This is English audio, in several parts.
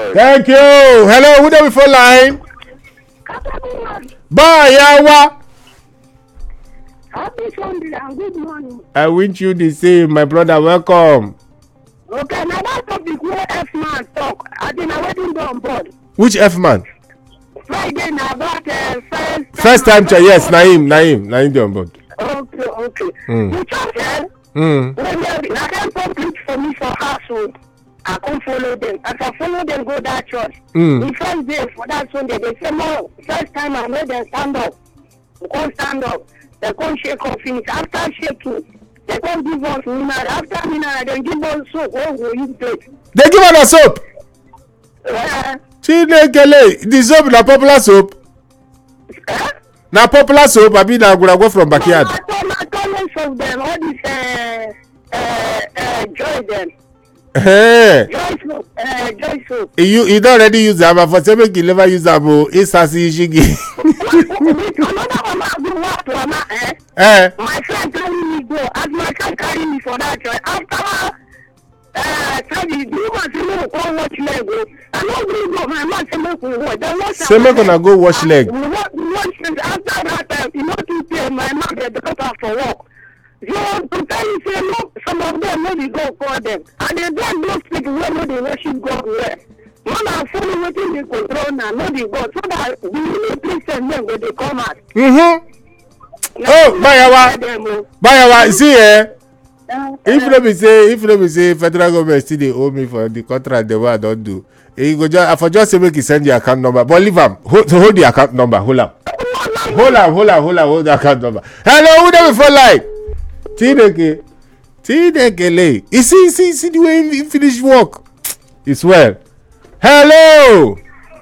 Thank you. Hello, who do we phone line? Bye, Yawa. Happy Sunday and good morning. I wish you the same, my brother. Welcome. Okay, now that topic where F-man talk, I think I waiting on board. Which F-man? Friday now about first time. Yes, Naim they on board. Okay. You talk when I can't complete for me for household. I can't follow them. As I follow them, go that church. The first day for that Sunday, they say, no, first time I made them stand up. They can't stand up. They can't shake off finish. After shaking, they can't give us mineral. After mineral, they give us soap. Oh, will you take? They give us a soap. The soap na popular soap. Na popular soap. I mean, I go from backyard. I told of them. All this joy them. Joy soap. You don't already use them, but for some you never use them. It's as easy. My friend carry me go. As my friend carry me for that joy. After you must go watch leg. I don't go. My man say make we watch. Say make gonna go wash leg. We watch after that. You know to pay my man get the cup for work. So to tell you say no, some of them no dey go for them, and they don't those people wey no dey worship God well. Man na follow wetin dey control na no dey God, so that the new Christian men go dey come out. Oh, Bayawa, see if no be say federal government still dey owe me for the contract the way I don do, you go just I for just say make he send the account number, but leave am hold the account number, hold the account number. Hello, who dey before line? Tideke. You see the way he finish work. It's well. Hello.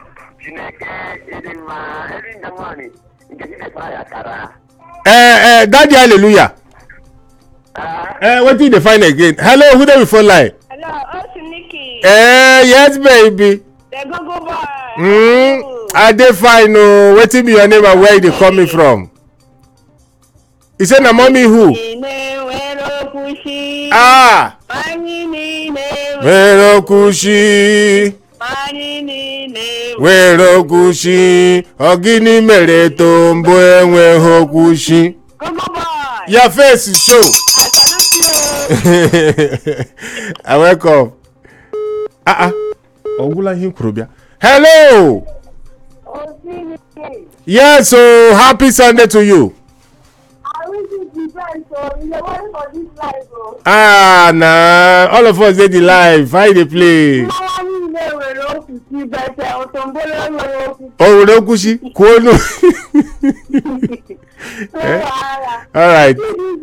Daddy hallelujah. What did they find again? Hello, who dey before line? Hello, Nikki. Yes, baby. They go by. I dey fine. No, wetin be your name and where you dey coming from? You say na mommy who? Werokushi ogini mere tombo enwe hokushi. Your face is show. I welcome. Ogula Hinkrobia. Hello. Yes, so happy Sunday to you. Nah, all of us did the live. How they play? Orokushi, Kono. All right.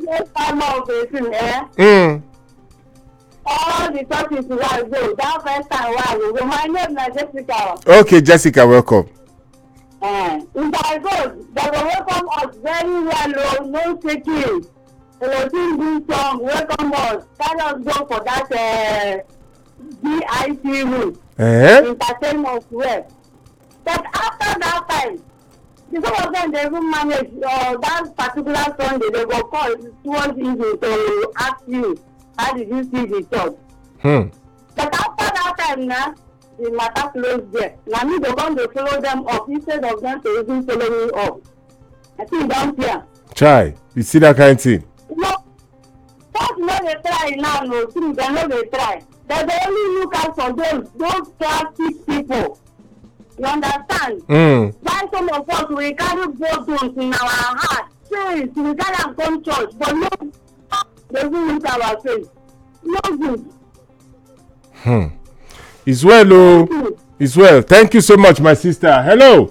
All the topics we are go. That first time we my name is Jessica. Okay, Jessica, welcome. If I go, they will welcome us very well. No taking. They will sing good song. Welcome us. Let us go for that VIP room. Entertainment well. But after that time, some of them they will manage that particular Sunday. They will call towards evening to ask you, how did you see the church? But after that time now, the matter closed there. Now me go come to follow them up instead of them to even follow me up. I think down here. Try. You see that kind of thing? No. First no they try now, no thing they no they try. They only look out for those classic people. You understand? Why some of us we carry bottles in our heart, face, we carry come church, but no, they will look at our face. No good. It's well, oh. It's well. Thank you so much, my sister. Hello.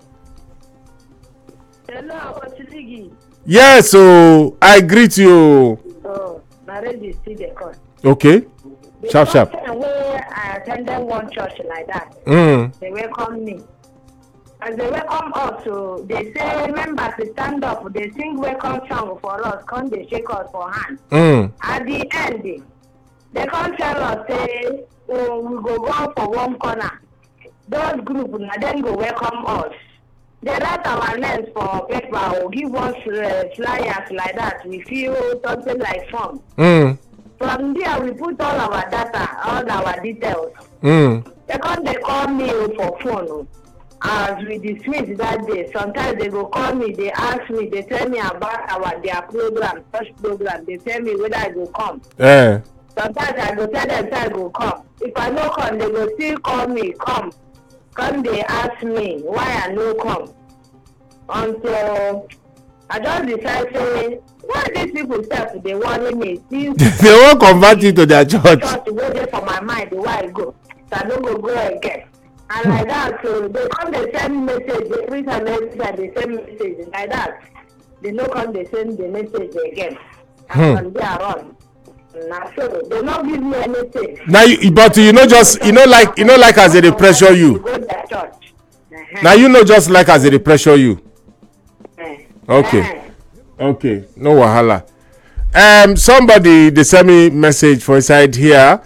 Hello, Ochiligi. Yes, so I greet you. Oh, my ready see the call. Okay. Sharp. Where I attended one church like that. They welcome me. As they welcome us, so they say members to stand up, they sing welcome song for us, come they shake us for hand. At the end, they come tell us, say, oh, we go run for one corner. Those groups, and then go welcome us. They write our names for paper or give us flyers like that. We feel something like form. From there, we put all our data, all our details. they call me for phone. As we dismissed that day, sometimes they go call me, they ask me, they tell me about their program, first program. They tell me whether I go come. Sometimes I go tell them I go come. If I no come, they go still call me, come. Come, they ask me why I no come. Until I just decide say, why these people start they worry me? They won't convert you to their church. To go there for my mind, the way I go. So I don't go again. And like that, so they come, they send message every time they send message like that. They no come, they send the message again. And they are on. Now, so they not give me anything. Now, but like as they pressure you. Go to the church. Now just like as they pressure you. Okay, no wahala. Somebody they send me message for inside here.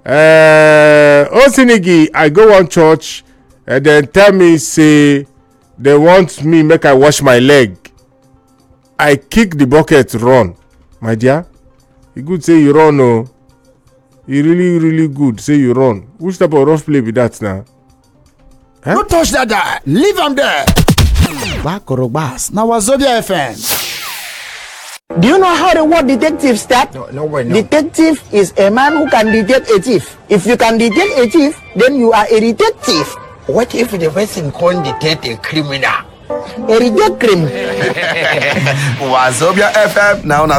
Osinigi, I go one church and then tell me say they want me make I wash my leg. I kick the bucket, run. My dear, you good say you run, oh. You really good say you run. Which type of rough play be that now? Huh? No touch that guy. Leave him there. Bakorobas. Now Wazobia FM. Do you know how the word detective starts? No. Detective is a man who can detect a thief. If you can detect a thief, then you are a detective. What if the person can't detect a criminal? A detective criminal. Wazobia FM now.